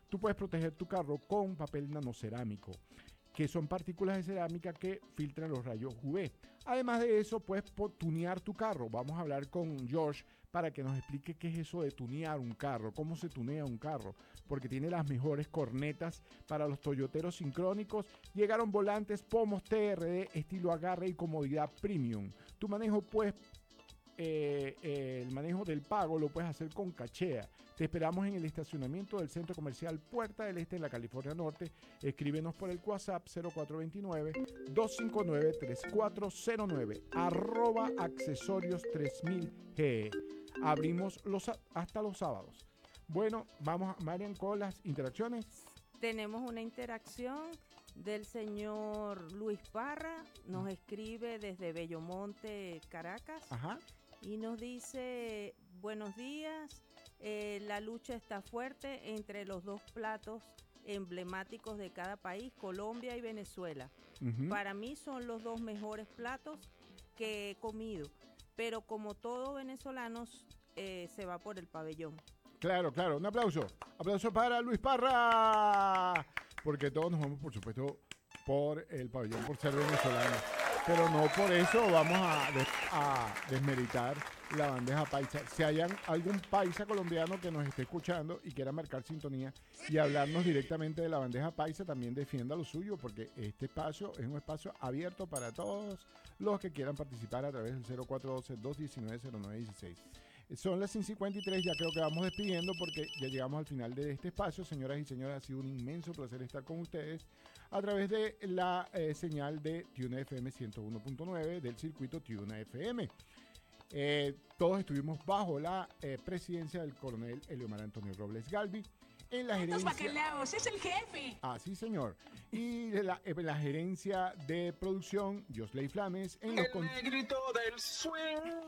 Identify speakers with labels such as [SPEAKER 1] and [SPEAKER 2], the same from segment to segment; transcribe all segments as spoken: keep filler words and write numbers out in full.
[SPEAKER 1] tú puedes proteger tu carro con papel nanocerámico, que son partículas de cerámica que filtran los rayos U V. Además de eso, puedes tunear tu carro. Vamos a hablar con George para que nos explique qué es eso de tunear un carro, cómo se tunea un carro, porque tiene las mejores cornetas para los toyoteros sincrónicos. Llegaron volantes Pomos T R D, estilo agarre y comodidad premium. Tu manejo, pues, eh, eh, el manejo del pago lo puedes hacer con Cachea. Te esperamos en el estacionamiento del Centro Comercial Puerta del Este en la California Norte. Escríbenos por el WhatsApp cero cuatro dos nueve, dos cinco nueve, tres cuatro cero nueve, arroba accesorios tres mil G. Abrimos los, hasta los sábados. Bueno, vamos, Marian, con las interacciones.
[SPEAKER 2] Tenemos una interacción del señor Luis Parra. Nos escribe desde Bellomonte, Caracas.
[SPEAKER 1] Ajá.
[SPEAKER 2] Y nos dice, buenos días, eh, la lucha está fuerte entre los dos platos emblemáticos de cada país, Colombia y Venezuela. Uh-huh. Para mí son los dos mejores platos que he comido, pero como todo venezolanos, eh, se va por el pabellón.
[SPEAKER 1] Claro, claro, un aplauso, aplauso para Luis Parra, porque todos nos vamos, por supuesto, por el pabellón, por ser venezolanos. Pero no por eso vamos a, des, a desmeritar la bandeja paisa. Si hay algún paisa colombiano que nos esté escuchando y quiera marcar sintonía y hablarnos directamente de la bandeja paisa, también defienda lo suyo, porque este espacio es un espacio abierto para todos los que quieran participar a través del cero cuatro uno dos, dos uno nueve, cero nueve uno seis. Son las cinco cincuenta y tres, ya creo que vamos despidiendo porque ya llegamos al final de este espacio. Señoras y señores, ha sido un inmenso placer estar con ustedes a través de la eh, señal de Tuna F M ciento uno punto nueve del circuito Tuna F M. Eh, todos estuvimos bajo la eh, presidencia del coronel Eliomar Antonio Robles Galvi. En la gerencia...
[SPEAKER 3] bacalaos, es el jefe.
[SPEAKER 1] Ah, sí, señor. Y la, en la gerencia de producción, Josley Flames. En los
[SPEAKER 4] el
[SPEAKER 1] con...
[SPEAKER 4] negrito del swing.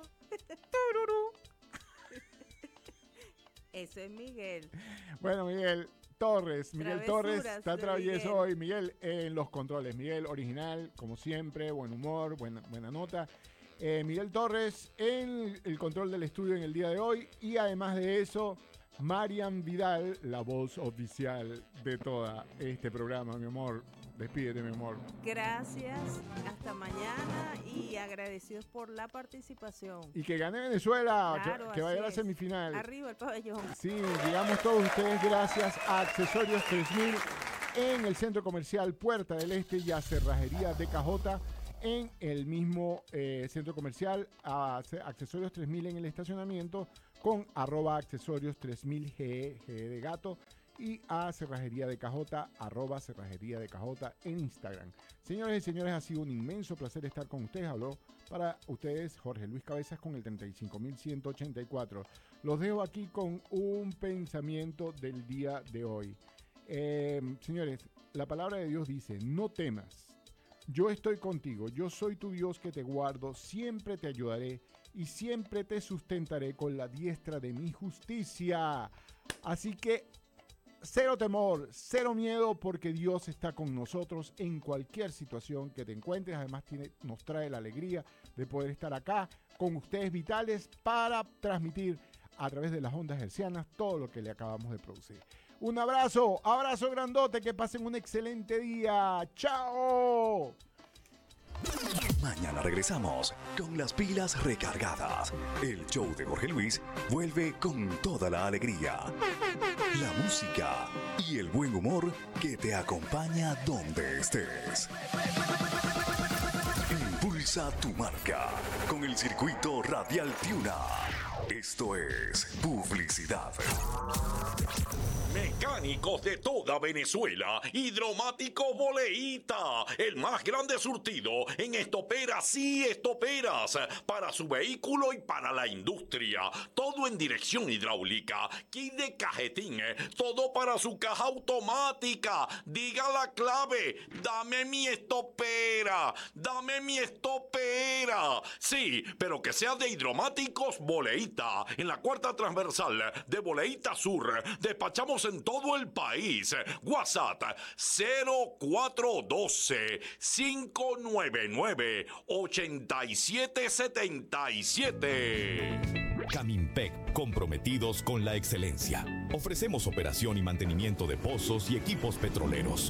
[SPEAKER 2] Eso es Miguel.
[SPEAKER 1] Bueno, Miguel Torres. Miguel
[SPEAKER 2] Travesuras
[SPEAKER 1] Torres está travieso
[SPEAKER 2] Miguel.
[SPEAKER 1] hoy. Miguel en los controles. Miguel original, como siempre, buen humor, buena, buena nota. Eh, Miguel Torres en el control del estudio en el día de hoy. Y además de eso, Marian Vidal, la voz oficial de todo este programa, mi amor. Despídete, mi amor.
[SPEAKER 2] Gracias, hasta mañana y agradecidos por la participación.
[SPEAKER 1] Y que gane Venezuela,
[SPEAKER 2] Claro,
[SPEAKER 1] que, que vaya a la
[SPEAKER 2] es.
[SPEAKER 1] semifinal.
[SPEAKER 2] Arriba el pabellón.
[SPEAKER 1] Sí, llegamos todos ustedes gracias a Accesorios tres mil en el Centro Comercial Puerta del Este y a Cerrajería de Cajota en el mismo eh, centro comercial, a Accesorios tres mil en el estacionamiento con arroba accesorios tres mil G, G de gato, y a Cerrajería de Cajota, arroba Cerrajería de Cajota en Instagram. Señores y señores, ha sido un inmenso placer estar con ustedes. Habló para ustedes Jorge Luis Cabezas con el treinta y cinco mil ciento ochenta y cuatro. Los dejo aquí con un pensamiento del día de hoy. Eh, señores, la palabra de Dios dice, no temas. Yo estoy contigo, yo soy tu Dios que te guardo, siempre te ayudaré y siempre te sustentaré con la diestra de mi justicia. Así que cero temor, cero miedo, porque Dios está con nosotros en cualquier situación que te encuentres. Además tiene, nos trae la alegría de poder estar acá con ustedes vitales para transmitir a través de las ondas hercianas todo lo que le acabamos de producir. Un abrazo, abrazo grandote, que pasen un excelente día. ¡Chao!
[SPEAKER 5] Mañana regresamos con las pilas recargadas. El show de Jorge Luis vuelve con toda la alegría, la música y el buen humor que te acompaña donde estés. Impulsa tu marca con el circuito Radial Tuna. Esto es publicidad.
[SPEAKER 6] Mecánicos de toda Venezuela, Hidromático Boleíta, el más grande surtido en estoperas y estoperas para su vehículo y para la industria. Todo en dirección hidráulica, kit de cajetín, todo para su caja automática. Diga la clave, dame mi estopera, dame mi estopera. Sí, pero que sea de Hidromáticos Boleíta, en la cuarta transversal de Boleíta Sur. Despachamos en todo el país. WhatsApp cero cuatro uno dos, cinco nueve nueve, ocho siete siete siete.
[SPEAKER 7] Camimpec, comprometidos con la excelencia. Ofrecemos operación y mantenimiento de pozos y equipos petroleros.